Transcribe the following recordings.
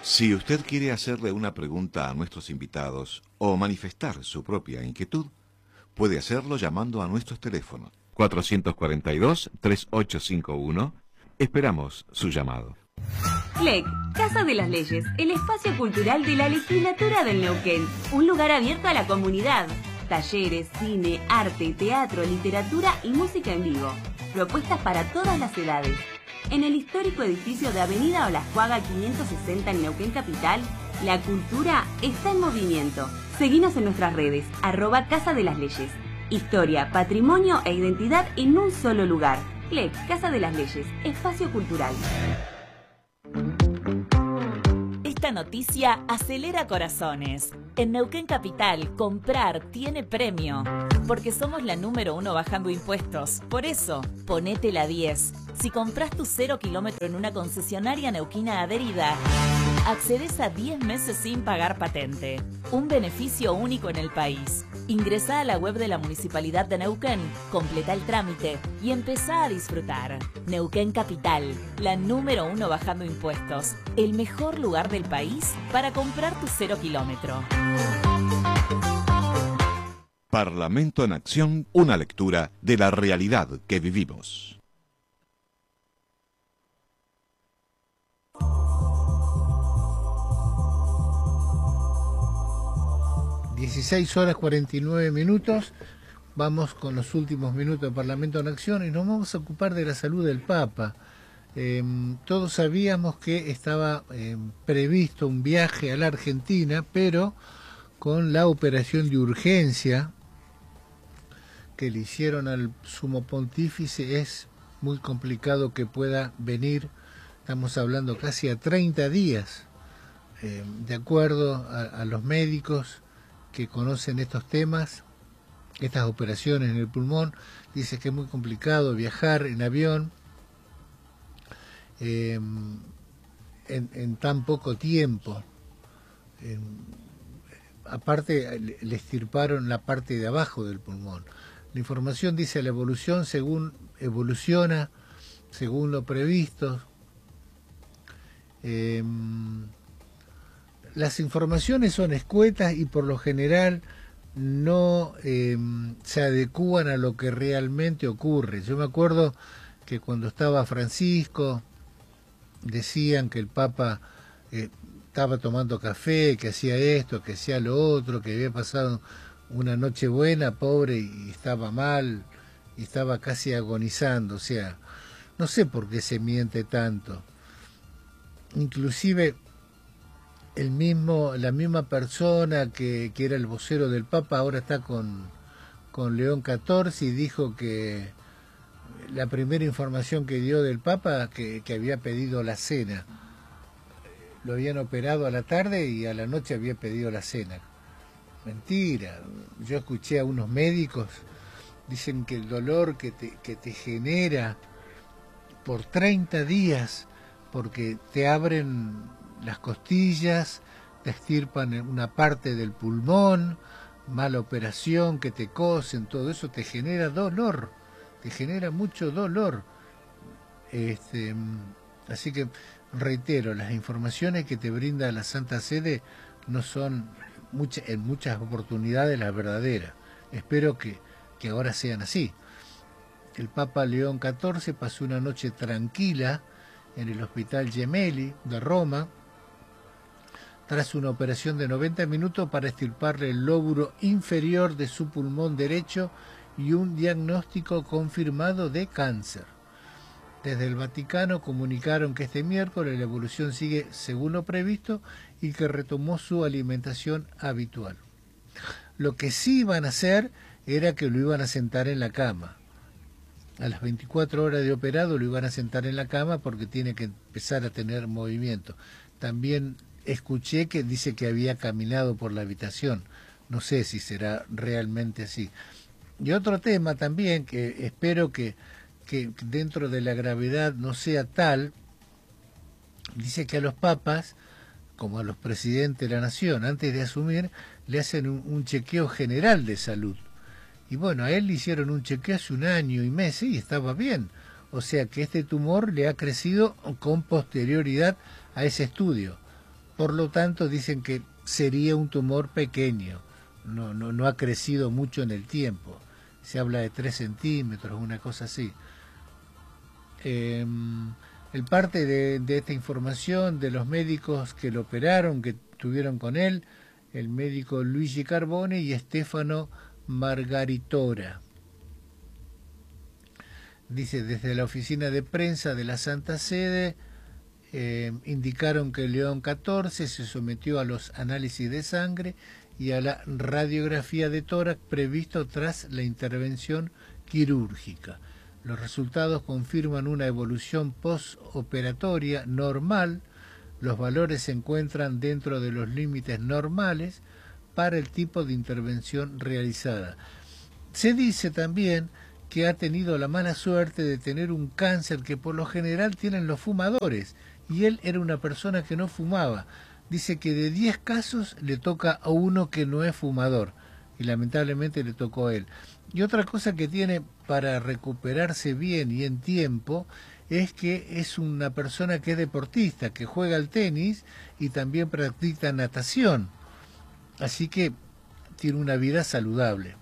Si usted quiere hacerle una pregunta a nuestros invitados o manifestar su propia inquietud, puede hacerlo llamando a nuestros teléfonos 442-3851. Esperamos su llamado. CLEC, Casa de las Leyes, el espacio cultural de la legislatura del Neuquén. Un lugar abierto a la comunidad. Talleres, cine, arte, teatro, literatura y música en vivo. Propuestas para todas las edades. En el histórico edificio de Avenida Olascuaga 560 en Neuquén Capital, la cultura está en movimiento. Seguinos en nuestras redes, @Casa de las Leyes. Historia, patrimonio e identidad en un solo lugar. CLEC, Casa de las Leyes, espacio cultural. Esta noticia acelera corazones. En Neuquén Capital, comprar tiene premio. Porque somos la número 1 bajando impuestos. Por eso, ponete la 10. Si compras tu 0 kilómetro en una concesionaria neuquina adherida, accedes a 10 meses sin pagar patente. Un beneficio único en el país. Ingresá a la web de la Municipalidad de Neuquén, completa el trámite y empezá a disfrutar. Neuquén Capital, la número 1 bajando impuestos. El mejor lugar del país para comprar tu 0 kilómetro. Parlamento en Acción, una lectura de la realidad que vivimos. (16:49). Vamos con los últimos minutos del Parlamento en Acción y nos vamos a ocupar de la salud del Papa. Todos sabíamos que estaba previsto un viaje a la Argentina, pero con la operación de urgencia que le hicieron al sumo pontífice es muy complicado que pueda venir. Estamos hablando casi a 30 días, de acuerdo a los médicos que conocen estos temas, estas operaciones en el pulmón. Dice que es muy complicado viajar en avión en tan poco tiempo. Aparte le extirparon la parte de abajo del pulmón. La información dice la evolución evoluciona según lo previsto. Las informaciones son escuetas y por lo general no se adecúan a lo que realmente ocurre. Yo me acuerdo que cuando estaba Francisco decían que el Papa estaba tomando café, que hacía esto, que hacía lo otro, que había pasado una noche buena, pobre, y estaba mal, y estaba casi agonizando. O sea, no sé por qué se miente tanto. Inclusive la misma persona que era el vocero del Papa ahora está con León XIV y dijo que la primera información que dio del Papa que había pedido la cena. Lo habían operado a la tarde y a la noche había pedido la cena. Mentira. Yo escuché a unos médicos, dicen que el dolor que te genera por 30 días, porque te abren las costillas, te extirpan una parte del pulmón, mala operación, que te cosen, todo eso te genera dolor, te genera mucho dolor. Así que reitero, las informaciones que te brinda la Santa Sede no son en muchas oportunidades las verdaderas. Espero que ahora sean así. El Papa León XIV pasó una noche tranquila en el Hospital Gemelli de Roma, tras una operación de 90 minutos para extirparle el lóbulo inferior de su pulmón derecho y un diagnóstico confirmado de cáncer. Desde el Vaticano comunicaron que este miércoles la evolución sigue según lo previsto y que retomó su alimentación habitual. Lo que sí iban a hacer era que lo iban a sentar en la cama. A las 24 horas de operado lo iban a sentar en la cama porque tiene que empezar a tener movimiento. También escuché que dice que había caminado por la habitación. No sé si será realmente así. Y otro tema también que espero que dentro de la gravedad no sea tal, dice que a los papas, como a los presidentes de la nación, antes de asumir, le hacen un chequeo general de salud. Y bueno, a él le hicieron un chequeo hace 1 año y meses y estaba bien. O sea que este tumor le ha crecido con posterioridad a ese estudio. Por lo tanto, dicen que sería un tumor pequeño, no ha crecido mucho en el tiempo. Se habla de 3 centímetros, una cosa así. El parte de esta información de los médicos que lo operaron, que estuvieron con él, el médico Luigi Carbone y Stefano Margaritora. Dice, desde la oficina de prensa de la Santa Sede, indicaron que León XIV se sometió a los análisis de sangre y a la radiografía de tórax previsto tras la intervención quirúrgica. Los resultados confirman una evolución postoperatoria normal. Los valores se encuentran dentro de los límites normales para el tipo de intervención realizada. Se dice también que ha tenido la mala suerte de tener un cáncer que por lo general tienen los fumadores, y él era una persona que no fumaba. Dice que de 10 casos le toca a uno que no es fumador, y lamentablemente le tocó a él. Y otra cosa que tiene para recuperarse bien y en tiempo es que es una persona que es deportista, que juega al tenis y también practica natación. Así que tiene una vida saludable.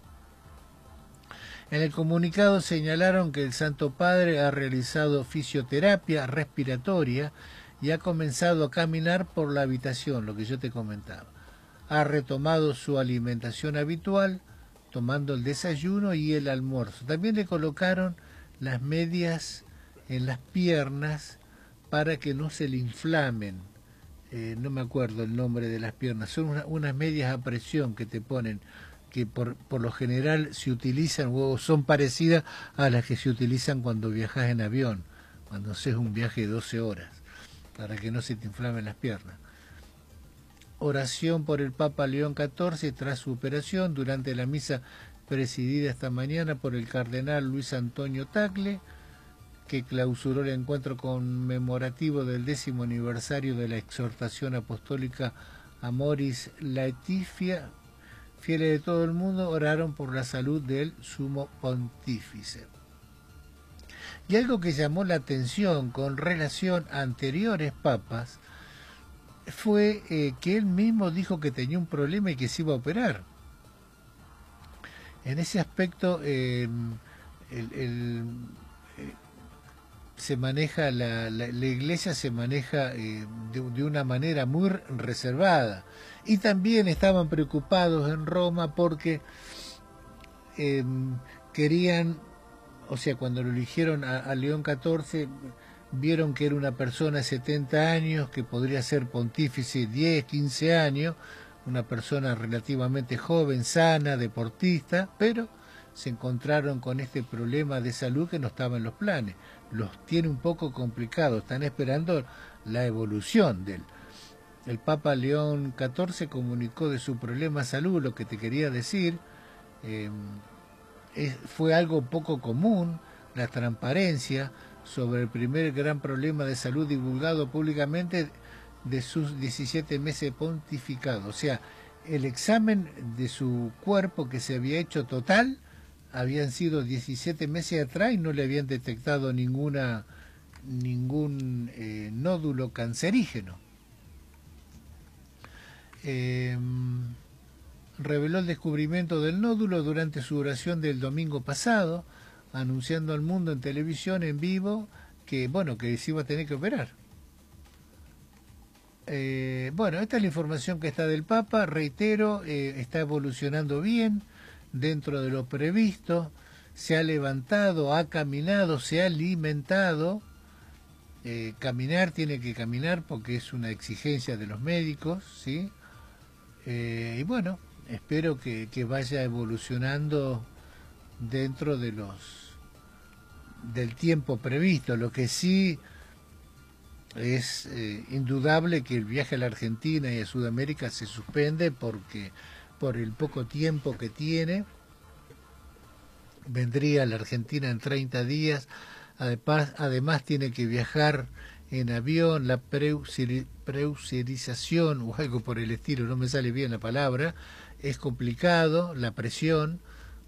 En el comunicado señalaron que el Santo Padre ha realizado fisioterapia respiratoria y ha comenzado a caminar por la habitación, lo que yo te comentaba. Ha retomado su alimentación habitual, tomando el desayuno y el almuerzo. También le colocaron las medias en las piernas para que no se le inflamen. No me acuerdo el nombre de las piernas. Son unas medias a presión que te ponen, que por lo general se utilizan o son parecidas a las que se utilizan cuando viajas en avión, cuando haces un viaje de 12 horas, para que no se te inflamen las piernas. Oración por el Papa León XIV tras su operación durante la misa presidida esta mañana por el cardenal Luis Antonio Tagle, que clausuró el encuentro conmemorativo del 10º aniversario de la exhortación apostólica Amoris Laetitia. Fieles de todo el mundo oraron por la salud del sumo pontífice. Y algo que llamó la atención con relación a anteriores papas fue que él mismo dijo que tenía un problema y que se iba a operar. En ese aspecto se maneja la iglesia se maneja de una manera muy reservada, y también estaban preocupados en Roma porque querían, o sea, cuando lo eligieron a León XIV, vieron que era una persona de 70 años, que podría ser pontífice 10, 15 años, una persona relativamente joven, sana, deportista, pero se encontraron con este problema de salud que no estaba en los planes. Los tiene un poco complicados, están esperando la evolución de él. El Papa León XIV comunicó de su problema de salud. Lo que te quería decir, fue algo poco común, la transparencia sobre el primer gran problema de salud divulgado públicamente de sus 17 meses de pontificado. O sea, el examen de su cuerpo que se había hecho total habían sido 17 meses atrás y no le habían detectado ningún nódulo cancerígeno. Reveló el descubrimiento del nódulo durante su oración del domingo pasado, anunciando al mundo en televisión en vivo que se iba a tener que operar. Esta es la información que está del Papa. Reitero, está evolucionando bien dentro de lo previsto, se ha levantado, ha caminado, se ha alimentado. Caminar, tiene que caminar porque es una exigencia de los médicos, ¿sí? Y bueno, espero que vaya evolucionando dentro de del tiempo previsto. Lo que sí es indudable que el viaje a la Argentina y a Sudamérica se suspende porque por el poco tiempo que tiene. Vendría a la Argentina en 30 días. Además tiene que viajar en avión. La preuserización o algo por el estilo, no me sale bien la palabra, es complicado, la presión,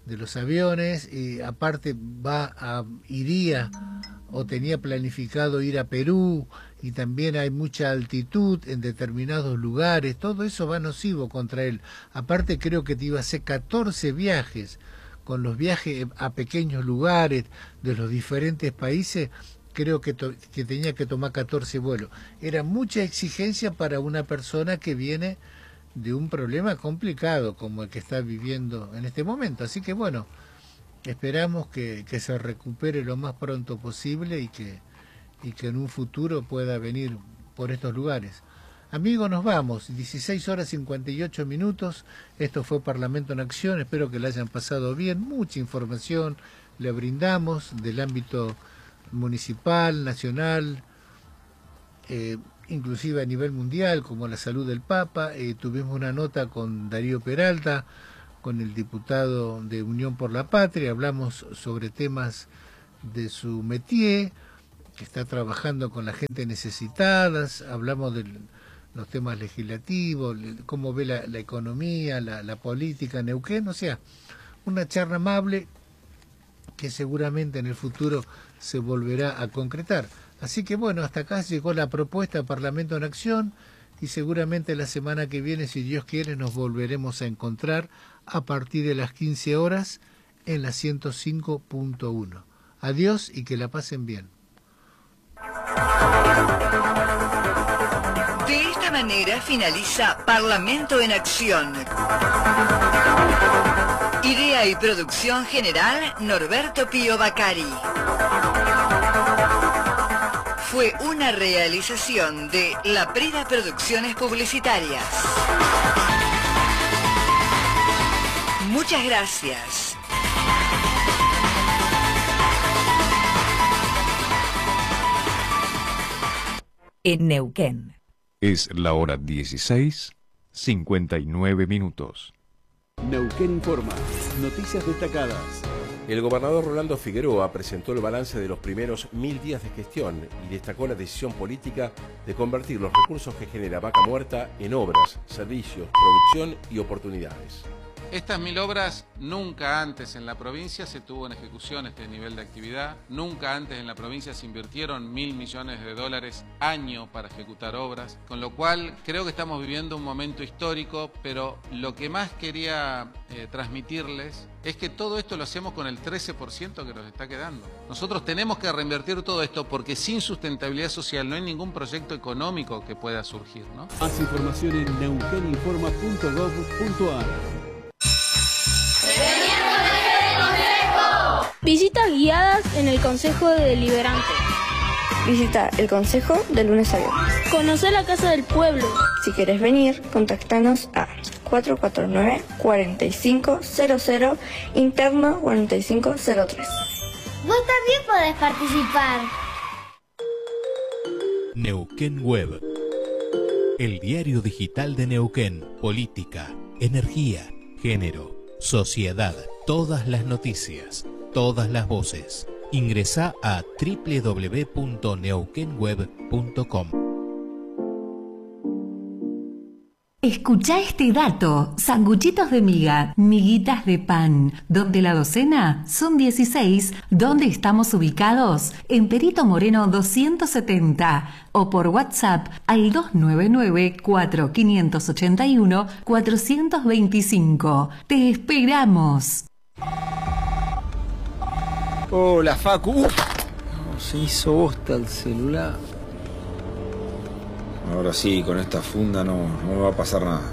los aviones, y aparte iría o tenía planificado ir a Perú, y también hay mucha altitud en determinados lugares, todo eso va nocivo contra él. Aparte creo que te iba a hacer 14 viajes, con los viajes a pequeños lugares de los diferentes países, creo que tenía que tomar 14 vuelos. Era mucha exigencia para una persona que viene de un problema complicado como el que está viviendo en este momento. Así que bueno, esperamos que se recupere lo más pronto posible y que en un futuro pueda venir por estos lugares. Amigos, nos vamos, 16:58. Esto fue Parlamento en Acción, espero que la hayan pasado bien, mucha información le brindamos del ámbito municipal, nacional, inclusive a nivel mundial, como la salud del Papa. Tuvimos una nota con Darío Peralta, con el diputado de Unión por la Patria, hablamos sobre temas de su métier, que está trabajando con la gente necesitada, hablamos de los temas legislativos, cómo ve la economía, la política en Neuquén, o sea, una charla amable que seguramente en el futuro se volverá a concretar. Así que bueno, hasta acá llegó la propuesta Parlamento en Acción, y seguramente la semana que viene, si Dios quiere, nos volveremos a encontrar a partir de las 15 horas en la 105.1. Adiós y que la pasen bien. De esta manera finaliza Parlamento en Acción. Idea y producción general, Norberto Pío Bacari. Fue una realización de La Prida Producciones Publicitarias. Muchas gracias. En Neuquén. Es la hora 16:59. Neuquén Informa. Noticias destacadas. El gobernador Rolando Figueroa presentó el balance de los primeros 1000 días de gestión y destacó la decisión política de convertir los recursos que genera Vaca Muerta en obras, servicios, producción y oportunidades. Estas 1000 obras, nunca antes en la provincia se tuvo en ejecución este nivel de actividad, nunca antes en la provincia se invirtieron $1.000 millones año para ejecutar obras, con lo cual creo que estamos viviendo un momento histórico, pero lo que más quería transmitirles es que todo esto lo hacemos con el 13% que nos está quedando. Nosotros tenemos que reinvertir todo esto porque sin sustentabilidad social no hay ningún proyecto económico que pueda surgir, ¿no? Más información en neuqueninforma.gov.ar. Visitas guiadas en el Consejo Deliberante. Visita el Consejo de lunes a viernes. Conocer la Casa del Pueblo. Si querés venir, contactanos a 449-4500, interno 4503. Vos también podés participar. Neuquén Web. El diario digital de Neuquén. Política, energía, género, sociedad, todas las noticias, todas las voces. Ingresá a www.neuquenweb.com. Escuchá este dato: sanguchitos de miga, miguitas de pan, donde la docena son 16, donde estamos ubicados en Perito Moreno 270 o por WhatsApp al 299-4581-425. Te esperamos. Hola, Facu. Se hizo bosta el celular. Ahora sí, con esta funda no me va a pasar nada.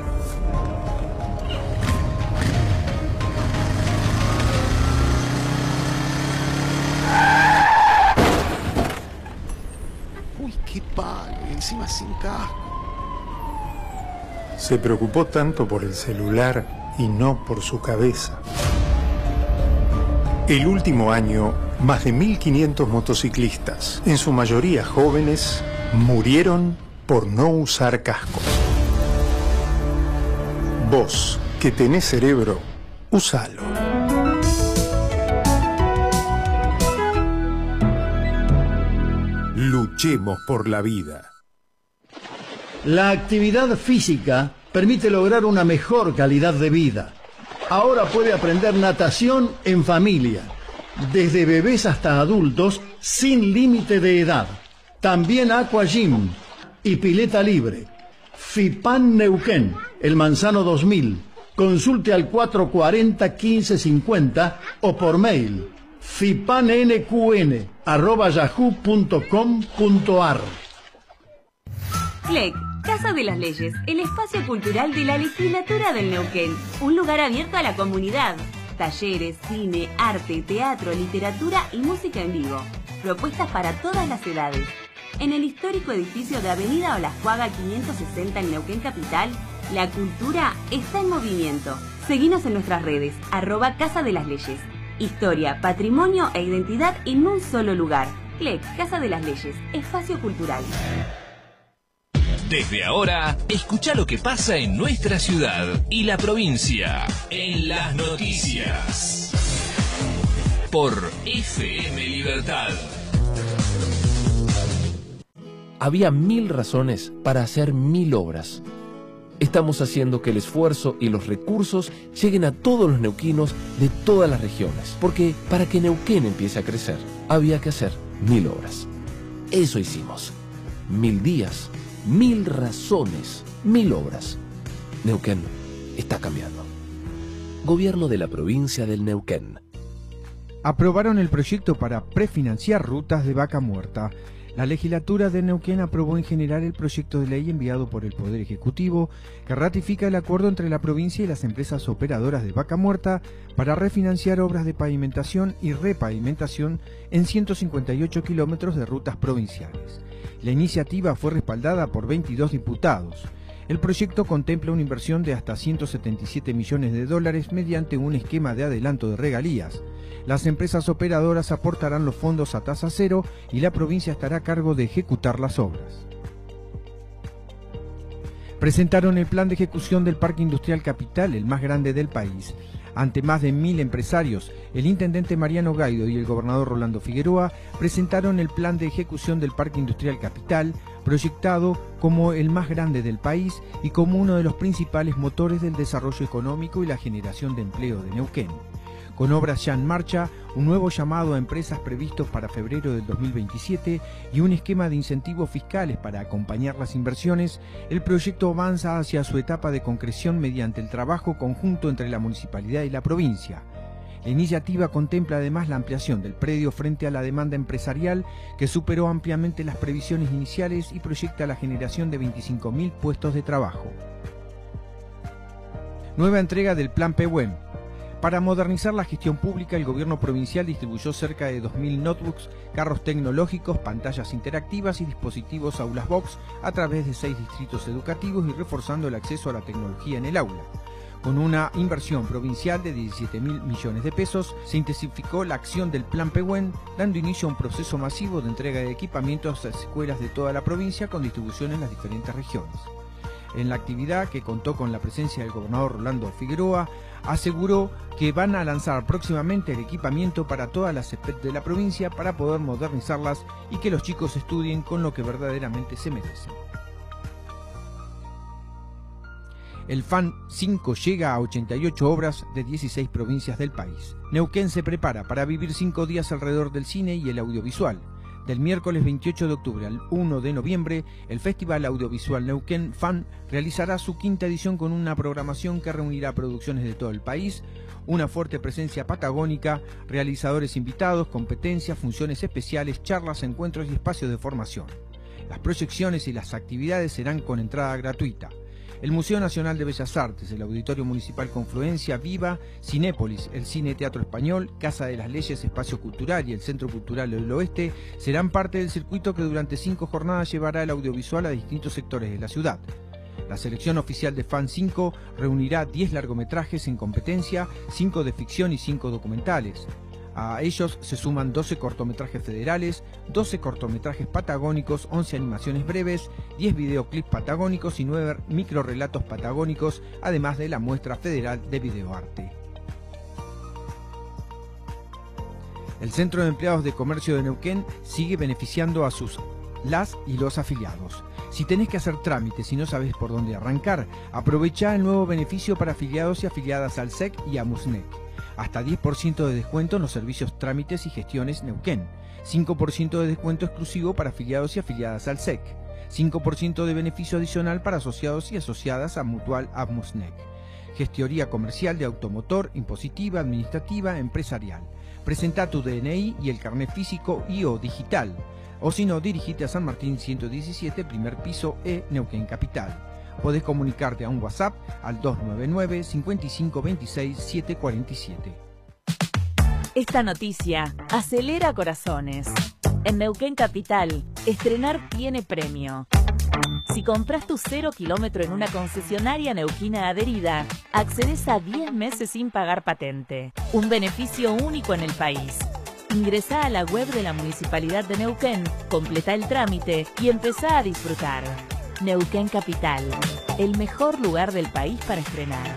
Uy, qué palo, encima sin casco. Se preocupó tanto por el celular y no por su cabeza. El último año, más de 1.500 motociclistas, en su mayoría jóvenes, murieron por no usar casco. Vos, que tenés cerebro, úsalo. Luchemos por la vida. La actividad física permite lograr una mejor calidad de vida. ahora puede aprender natación en familia, desde bebés hasta adultos, sin límite de edad. También Aqua Gym y pileta libre. FIPAN Neuquén, El Manzano 2000. Consulte al 440-1550 o por mail fipanNQN@yahoo.com.ar. CLEC, Casa de las Leyes, el espacio cultural de la legislatura del Neuquén. Un lugar abierto a la comunidad. Talleres, cine, arte, teatro, literatura y música en vivo. Propuestas para todas las edades. En el histórico edificio de Avenida Olascuaga 560 en Neuquén Capital, la cultura está en movimiento. Seguinos en nuestras redes, @Casa de las Leyes. Historia, patrimonio e identidad en un solo lugar. CLEC, Casa de las Leyes, espacio cultural. Desde ahora, escucha lo que pasa en nuestra ciudad y la provincia en las noticias. Por FM Libertad. Había 1000 razones para hacer 1000 obras. Estamos haciendo que el esfuerzo y los recursos lleguen a todos los neuquinos de todas las regiones. Porque para que Neuquén empiece a crecer, había que hacer 1000 obras. Eso hicimos. 1000 días, 1000 razones, 1000 obras. Neuquén está cambiando. Gobierno de la provincia del Neuquén. Aprobaron el proyecto para prefinanciar rutas de Vaca Muerta. La legislatura de Neuquén aprobó en general el proyecto de ley enviado por el Poder Ejecutivo que ratifica el acuerdo entre la provincia y las empresas operadoras de Vaca Muerta para refinanciar obras de pavimentación y repavimentación en 158 kilómetros de rutas provinciales. La iniciativa fue respaldada por 22 diputados. El proyecto contempla una inversión de hasta $177 millones mediante un esquema de adelanto de regalías. Las empresas operadoras aportarán los fondos a tasa cero y la provincia estará a cargo de ejecutar las obras. Presentaron el plan de ejecución del Parque Industrial Capital, el más grande del país. Ante más de 1000 empresarios, el intendente Mariano Gaido y el gobernador Rolando Figueroa presentaron el plan de ejecución del Parque Industrial Capital, proyectado como el más grande del país y como uno de los principales motores del desarrollo económico y la generación de empleo de Neuquén. Con obras ya en marcha, un nuevo llamado a empresas previstos para febrero del 2027 y un esquema de incentivos fiscales para acompañar las inversiones, el proyecto avanza hacia su etapa de concreción mediante el trabajo conjunto entre la municipalidad y la provincia. La iniciativa contempla además la ampliación del predio frente a la demanda empresarial, que superó ampliamente las previsiones iniciales y proyecta la generación de 25.000 puestos de trabajo. Nueva entrega del Plan PEWEM. Para modernizar la gestión pública, el gobierno provincial distribuyó cerca de 2.000 notebooks, carros tecnológicos, pantallas interactivas y dispositivos Aulas Box a través de 6 distritos educativos y reforzando el acceso a la tecnología en el aula. Con una inversión provincial de 17.000 millones de pesos, se intensificó la acción del Plan PEWEN, dando inicio a un proceso masivo de entrega de equipamientos a escuelas de toda la provincia con distribución en las diferentes regiones. En la actividad, que contó con la presencia del gobernador Rolando Figueroa, aseguró que van a lanzar próximamente el equipamiento para todas las SPED de la provincia para poder modernizarlas y que los chicos estudien con lo que verdaderamente se merecen. El FAN 5 llega a 88 obras de 16 provincias del país. Neuquén se prepara para vivir 5 días alrededor del cine y el audiovisual. Del miércoles 28 de octubre al 1 de noviembre, el Festival Audiovisual Neuquén FAN realizará su 5ª edición con una programación que reunirá producciones de todo el país, una fuerte presencia patagónica, realizadores invitados, competencias, funciones especiales, charlas, encuentros y espacios de formación. Las proyecciones y las actividades serán con entrada gratuita. El Museo Nacional de Bellas Artes, el Auditorio Municipal Confluencia, Viva, Cinépolis, el Cine Teatro Español, Casa de las Leyes, Espacio Cultural y el Centro Cultural del Oeste serán parte del circuito que durante 5 jornadas llevará el audiovisual a distintos sectores de la ciudad. La selección oficial de FAN 5 reunirá 10 largometrajes en competencia, 5 de ficción y 5 documentales. A ellos se suman 12 cortometrajes federales, 12 cortometrajes patagónicos, 11 animaciones breves, 10 videoclips patagónicos y 9 microrelatos patagónicos, además de la muestra federal de videoarte. El Centro de Empleados de Comercio de Neuquén sigue beneficiando a sus las y los afiliados. Si tenés que hacer trámites y no sabes por dónde arrancar, aprovecha el nuevo beneficio para afiliados y afiliadas al SEC y a MUSNEC. Hasta 10% de descuento en los servicios trámites y gestiones Neuquén. 5% de descuento exclusivo para afiliados y afiliadas al SEC. 5% de beneficio adicional para asociados y asociadas a Mutual AMUSNEC. Gestoría comercial de automotor, impositiva, administrativa, empresarial. Presenta tu DNI y el carnet físico y o digital. O si no, dirigite a San Martín 117, primer piso E, Neuquén Capital. Podés comunicarte a un WhatsApp al 299 5526 747. Esta noticia acelera corazones. En Neuquén Capital, estrenar tiene premio. Si compras tu 0 kilómetro en una concesionaria neuquina adherida, accedes a 10 meses sin pagar patente. Un beneficio único en el país. Ingresá a la web de la Municipalidad de Neuquén, completá el trámite y empezá a disfrutar. Neuquén Capital, el mejor lugar del país para estrenar.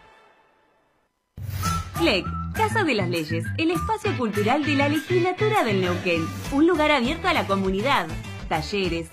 CLEC, Casa de las Leyes, el espacio cultural de la legislatura del Neuquén. Un lugar abierto a la comunidad. Talleres,